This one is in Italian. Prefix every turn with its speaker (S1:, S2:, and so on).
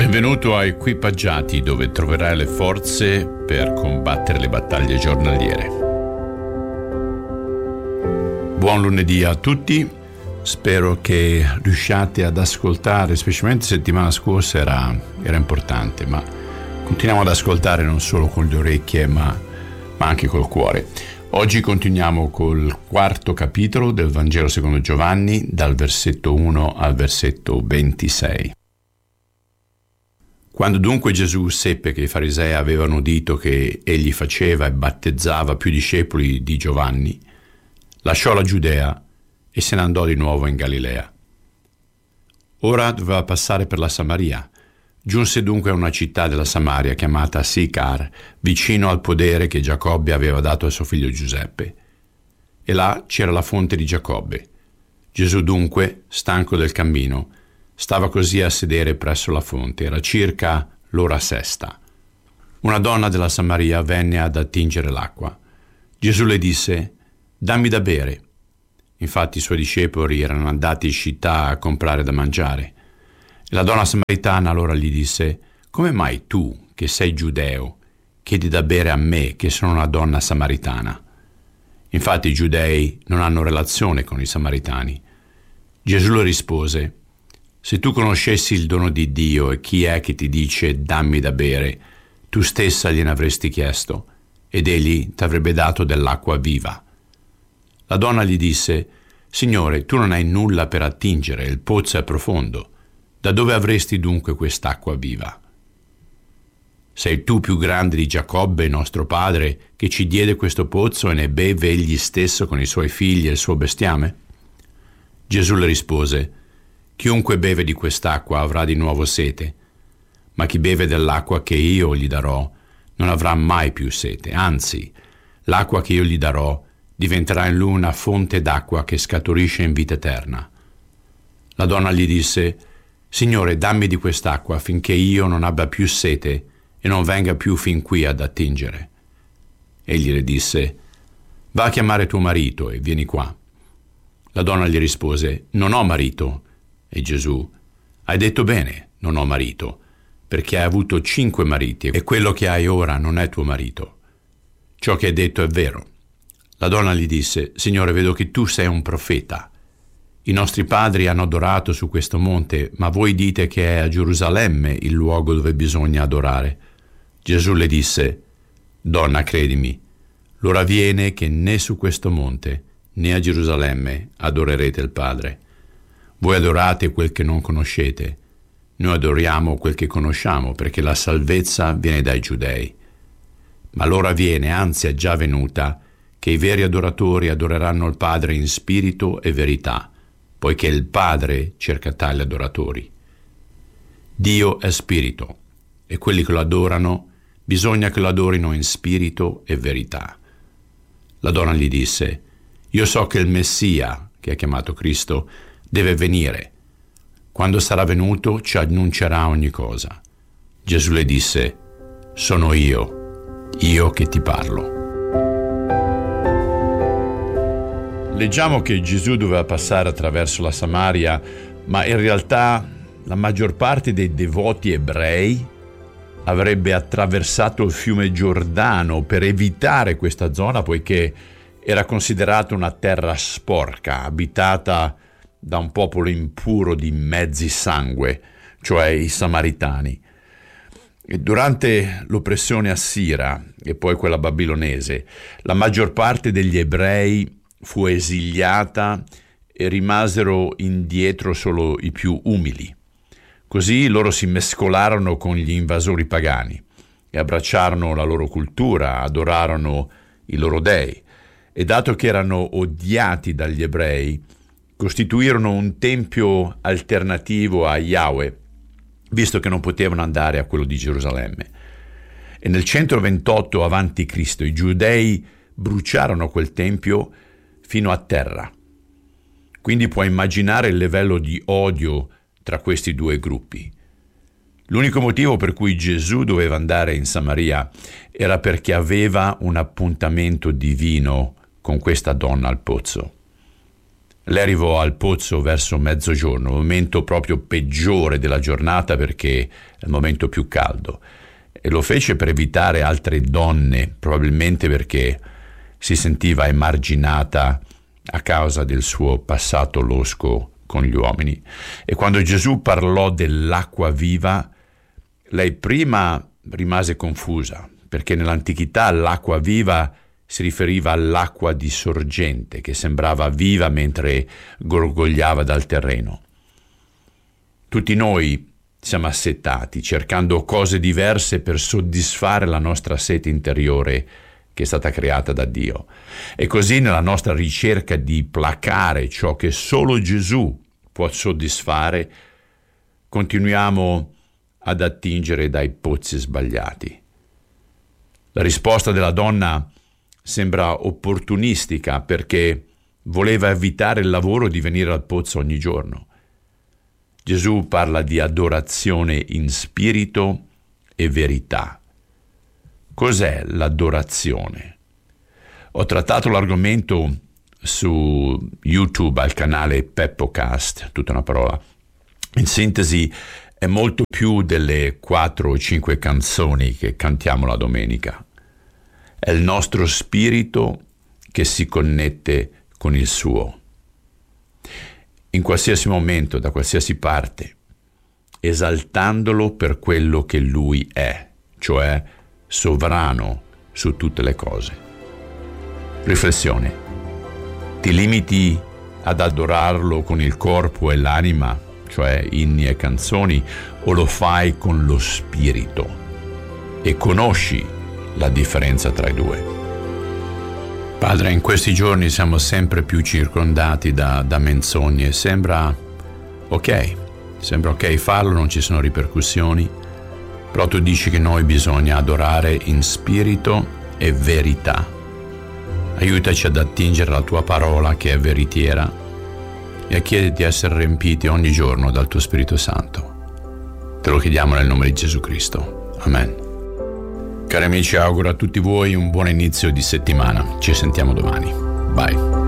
S1: Benvenuto a Equipaggiati, dove troverai le forze per combattere le battaglie giornaliere. Buon lunedì a tutti, spero che riusciate ad ascoltare, specialmente settimana scorsa era importante, ma continuiamo ad ascoltare non solo con le orecchie ma anche col cuore. Oggi continuiamo col quarto capitolo del Vangelo secondo Giovanni, dal versetto 1 al versetto 26. Quando dunque Gesù seppe che i farisei avevano udito che egli faceva e battezzava più discepoli di Giovanni, lasciò la Giudea e se ne andò di nuovo in Galilea. Ora doveva passare per la Samaria. Giunse dunque a una città della Samaria chiamata Sicar, vicino al podere che Giacobbe aveva dato a suo figlio Giuseppe. E là c'era la fonte di Giacobbe. Gesù dunque, stanco del cammino, stava così a sedere presso la fonte. Era circa l'ora sesta. Una donna della Samaria venne ad attingere l'acqua. Gesù le disse: «Dammi da bere». Infatti i suoi discepoli erano andati in città a comprare da mangiare. E la donna samaritana allora gli disse: «Come mai tu, che sei giudeo, chiedi da bere a me, che sono una donna samaritana?» Infatti i giudei non hanno relazione con i samaritani. Gesù le rispose: «Se tu conoscessi il dono di Dio e chi è che ti dice dammi da bere, tu stessa gliene avresti chiesto, ed egli t'avrebbe dato dell'acqua viva». La donna gli disse: «Signore, tu non hai nulla per attingere, il pozzo è profondo. Da dove avresti dunque quest'acqua viva? Sei tu più grande di Giacobbe, nostro padre, che ci diede questo pozzo e ne beve egli stesso con i suoi figli e il suo bestiame?» Gesù le rispose: «Chiunque beve di quest'acqua avrà di nuovo sete, ma chi beve dell'acqua che io gli darò non avrà mai più sete. Anzi, l'acqua che io gli darò diventerà in lui una fonte d'acqua che scaturisce in vita eterna». La donna gli disse: «Signore, dammi di quest'acqua affinché io non abbia più sete e non venga più fin qui ad attingere». Egli le disse: «Va a chiamare tuo marito e vieni qua». La donna gli rispose: «Non ho marito». E Gesù: «Hai detto bene, non ho marito, perché hai avuto 5 mariti e quello che hai ora non è tuo marito. Ciò che hai detto è vero». La donna gli disse: «Signore, vedo che tu sei un profeta. I nostri padri hanno adorato su questo monte, ma voi dite che è a Gerusalemme il luogo dove bisogna adorare». Gesù le disse: «Donna, credimi, l'ora viene che né su questo monte né a Gerusalemme adorerete il Padre. Voi adorate quel che non conoscete, noi adoriamo quel che conosciamo, perché la salvezza viene dai giudei. Ma l'ora viene, anzi è già venuta, che i veri adoratori adoreranno il Padre in spirito e verità, poiché il Padre cerca tali adoratori. Dio è spirito, e quelli che lo adorano bisogna che lo adorino in spirito e verità». La donna gli disse: «Io so che il Messia, che è chiamato Cristo, deve venire. Quando sarà venuto ci annuncerà ogni cosa». Gesù le disse: «Sono io che ti parlo». Leggiamo che Gesù doveva passare attraverso la Samaria, ma in realtà la maggior parte dei devoti ebrei avrebbe attraversato il fiume Giordano per evitare questa zona, poiché era considerata una terra sporca, abitata da un popolo impuro di mezzi sangue, cioè i Samaritani. E durante l'oppressione assira e poi quella babilonese, la maggior parte degli ebrei fu esiliata e rimasero indietro solo i più umili. Così loro si mescolarono con gli invasori pagani e abbracciarono la loro cultura, adorarono i loro dei, e dato che erano odiati dagli ebrei, costituirono un tempio alternativo a Yahweh, visto che non potevano andare a quello di Gerusalemme. E nel 128 a.C. i giudei bruciarono quel tempio fino a terra. Quindi puoi immaginare il livello di odio tra questi due gruppi. L'unico motivo per cui Gesù doveva andare in Samaria era perché aveva un appuntamento divino con questa donna al pozzo. Lei arrivò al pozzo verso mezzogiorno, momento proprio peggiore della giornata perché è il momento più caldo, e lo fece per evitare altre donne, probabilmente perché si sentiva emarginata a causa del suo passato losco con gli uomini. E quando Gesù parlò dell'acqua viva, lei prima rimase confusa, perché nell'antichità l'acqua viva si riferiva all'acqua di sorgente che sembrava viva mentre gorgogliava dal terreno. Tutti noi siamo assetati, cercando cose diverse per soddisfare la nostra sete interiore che è stata creata da Dio. E così nella nostra ricerca di placare ciò che solo Gesù può soddisfare, continuiamo ad attingere dai pozzi sbagliati. La risposta della donna sembra opportunistica perché voleva evitare il lavoro di venire al pozzo ogni giorno. Gesù parla di adorazione in spirito e verità. Cos'è l'adorazione? Ho trattato l'argomento su YouTube al canale PeppoCast, tutta una parola. In sintesi, è molto più delle 4 o 5 canzoni che cantiamo la domenica. È il nostro spirito che si connette con il suo. In qualsiasi momento, da qualsiasi parte, esaltandolo per quello che lui è, cioè sovrano su tutte le cose. Riflessione. Ti limiti ad adorarlo con il corpo e l'anima, cioè inni e canzoni, o lo fai con lo spirito e conosci la differenza tra i due? Padre, in questi giorni siamo sempre più circondati da menzogne. Sembra ok farlo, non ci sono ripercussioni, però tu dici che noi bisogna adorare in spirito e verità. Aiutaci ad attingere la tua parola che è veritiera e a chiederti di essere riempiti ogni giorno dal tuo Spirito Santo. Te lo chiediamo nel nome di Gesù Cristo. Amen. Cari amici, auguro a tutti voi un buon inizio di settimana. Ci sentiamo domani. Bye.